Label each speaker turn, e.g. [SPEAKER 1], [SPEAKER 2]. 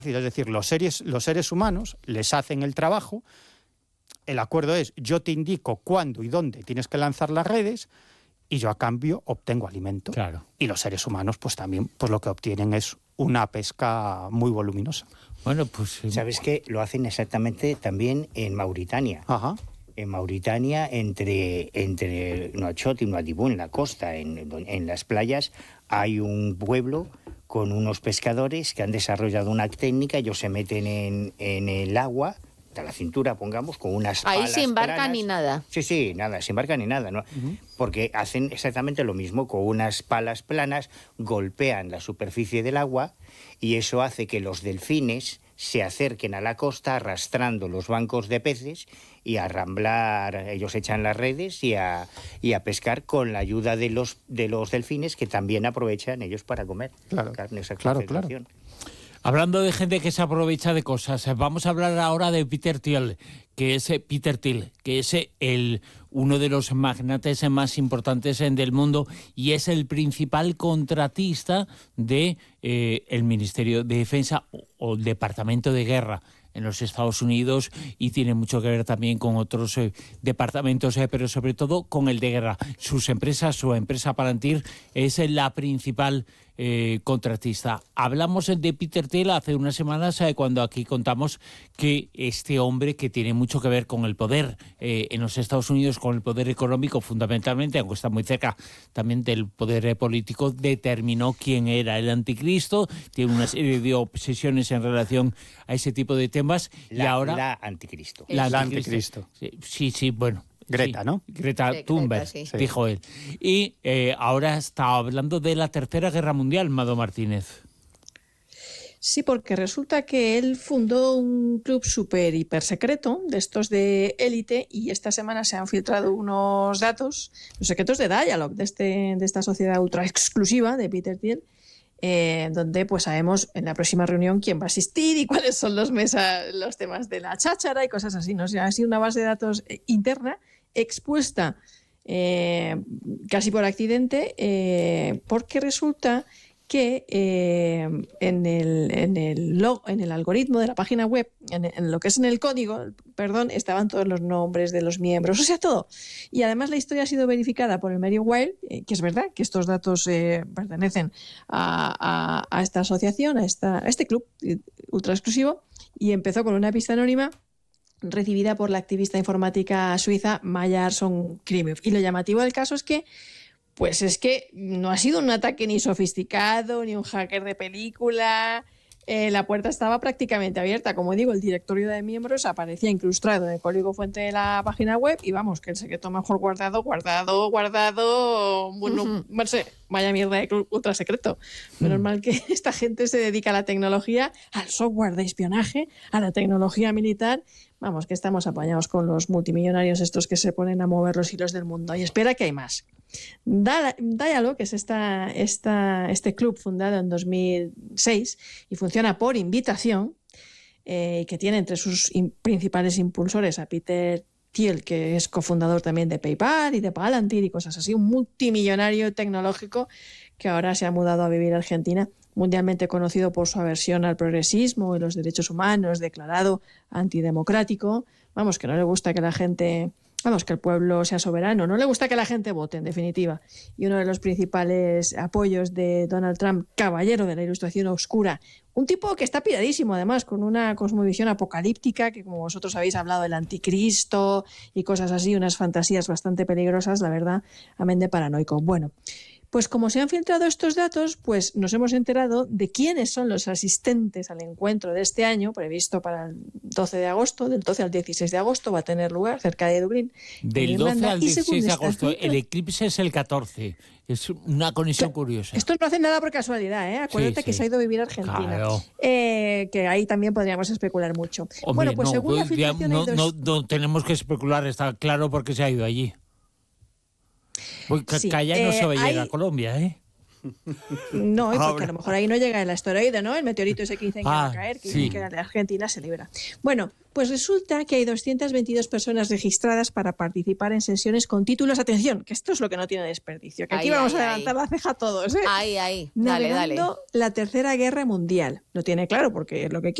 [SPEAKER 1] Es decir, los seres humanos les hacen el trabajo. El acuerdo es, yo te indico cuándo y dónde tienes que lanzar las redes y yo a cambio obtengo alimento.
[SPEAKER 2] Claro.
[SPEAKER 1] Y los seres humanos pues también pues lo que obtienen es una pesca muy voluminosa.
[SPEAKER 2] Bueno, pues...
[SPEAKER 3] ¿Sabes qué? Lo hacen exactamente también en Mauritania.
[SPEAKER 1] Ajá.
[SPEAKER 3] En Mauritania, entre Nouakchott y Nouadhibou, en la costa, en las playas, hay un pueblo con unos pescadores que han desarrollado una técnica. Ellos se meten en el agua, hasta la cintura, pongamos, con unas palas
[SPEAKER 4] Ahí sin barca
[SPEAKER 3] planas.
[SPEAKER 4] ni nada.
[SPEAKER 3] Sí, nada, sin barca ni nada, ¿no? Porque hacen exactamente lo mismo, con unas palas planas, golpean la superficie del agua y eso hace que los delfines se acerquen a la costa arrastrando los bancos de peces y a ramblar, ellos echan las redes y a pescar con la ayuda de los delfines, que también aprovechan ellos para comer.
[SPEAKER 1] Claro,
[SPEAKER 3] Esa
[SPEAKER 1] claro.
[SPEAKER 3] concentración.
[SPEAKER 2] Hablando de gente que se aprovecha de cosas, vamos a hablar ahora de Peter Thiel, que es uno de los magnates más importantes del mundo y es el principal contratista de el Ministerio de Defensa o el Departamento de Guerra en los Estados Unidos, y tiene mucho que ver también con otros departamentos, pero sobre todo con el de guerra. Su empresa Palantir es la principal contratista. Hablamos de Peter Thiel hace unas semanas cuando aquí contamos que este hombre, que tiene mucho que ver con el poder en los Estados Unidos, con el poder económico fundamentalmente, aunque está muy cerca también del poder político, determinó quién era el anticristo, tiene una serie de obsesiones en relación a ese tipo de temas.
[SPEAKER 3] La anticristo.
[SPEAKER 1] La anticristo.
[SPEAKER 2] Sí, bueno.
[SPEAKER 1] Greta,
[SPEAKER 2] sí,
[SPEAKER 1] ¿no?
[SPEAKER 2] Greta Thunberg,
[SPEAKER 4] sí.
[SPEAKER 2] dijo él. Y ahora está hablando de la Tercera Guerra Mundial, Mado Martínez.
[SPEAKER 5] Sí, porque resulta que él fundó un club súper hiper secreto, de estos de élite, y esta semana se han filtrado unos datos, los secretos de Dialog, de esta sociedad ultra exclusiva de Peter Thiel, donde pues sabemos en la próxima reunión quién va a asistir y cuáles son los temas de la cháchara y cosas así, ¿no? O sea, ha sido una base de datos interna expuesta casi por accidente, porque resulta que en el algoritmo de la página web, en lo que es en el código, estaban todos los nombres de los miembros, o sea, todo. Y además la historia ha sido verificada por el Merrill-Webster, que es verdad que estos datos pertenecen a esta asociación, a este club ultra exclusivo, y empezó con una pista anónima recibida por la activista informática suiza Maya Arsson-Krimiov. Y lo llamativo del caso es que no ha sido un ataque ni sofisticado, ni un hacker de película. La puerta estaba prácticamente abierta. Como digo, el directorio de miembros aparecía incrustado en el código fuente de la página web y vamos, que el secreto mejor guardado, bueno, no sé, vaya mierda de club ultra secreto. Menos mal que esta gente se dedica a la tecnología, al software de espionaje, a la tecnología militar. Vamos, que estamos apañados con los multimillonarios estos que se ponen a mover los hilos del mundo. Y espera que hay más. Dialog, que es este club fundado en 2006 y funciona por invitación, que tiene entre sus principales impulsores a Peter Thiel, que es cofundador también de PayPal y de Palantir y cosas así, un multimillonario tecnológico que ahora se ha mudado a vivir a Argentina, mundialmente conocido por su aversión al progresismo y los derechos humanos, declarado antidemocrático. Vamos, que no le gusta que que el pueblo sea soberano, no le gusta que la gente vote, en definitiva. Y uno de los principales apoyos de Donald Trump, caballero de la ilustración oscura, un tipo que está piradísimo, además, con una cosmovisión apocalíptica, que como vosotros habéis hablado del anticristo y cosas así, unas fantasías bastante peligrosas, la verdad, amén de paranoico. Bueno, pues como se han filtrado estos datos, pues nos hemos enterado de quiénes son los asistentes al encuentro de este año, previsto para el 12 de agosto, del 12 al 16 de agosto va a tener lugar cerca de Dublín.
[SPEAKER 2] Del 12 al 16 de agosto, el eclipse es el 14. Es una conexión curiosa.
[SPEAKER 5] Esto no hace nada por casualidad, ¿eh? Acuérdate que se ha ido a vivir a Argentina.
[SPEAKER 2] Claro.
[SPEAKER 5] Que ahí también podríamos especular mucho.
[SPEAKER 2] Hombre,
[SPEAKER 5] bueno, pues según la filtración
[SPEAKER 2] no tenemos que especular, está claro por qué se ha ido allí. Pues
[SPEAKER 5] Sí,
[SPEAKER 2] Calla no se va a llegar a Colombia, ¿eh?
[SPEAKER 5] No, porque a lo mejor ahí no llega el asteroide, ¿no? El meteorito ese que dicen que va a caer, que
[SPEAKER 2] sí.
[SPEAKER 5] que la Argentina se libra. Bueno, pues resulta que hay 222 personas registradas para participar en sesiones con títulos, atención, que esto es lo que no tiene desperdicio, que aquí vamos a adelantar la ceja a todos, ¿eh?
[SPEAKER 4] Ahí, dale,
[SPEAKER 5] Navegando
[SPEAKER 4] dale.
[SPEAKER 5] la Tercera Guerra Mundial. Lo tiene claro porque es lo que quiere.